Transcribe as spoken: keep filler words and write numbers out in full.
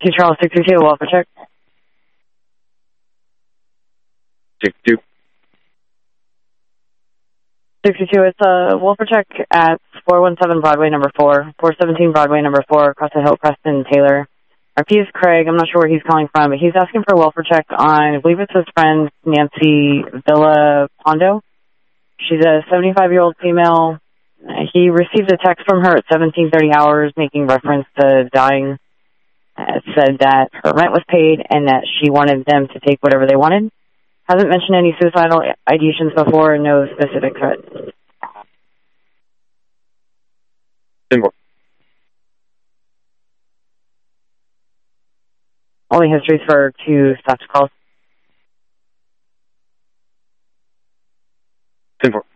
Two Charles six two two, welfare check. six two. six two two, it's a welfare check at four one seven Broadway number four, four seventeen Broadway number four, across the hill, Preston Taylor. R P is Craig. I'm not sure where he's calling from, but he's asking for a welfare check on, I believe it's his friend, Nancy Villa Pondo. She's a seventy-five-year-old female. He received a text from her at seventeen thirty hours making reference to dying. It said that her rent was paid and that she wanted them to take whatever they wanted. Hasn't mentioned any suicidal ideations before, no specific threats. Simple. Only histories for two stopped calls. Simple.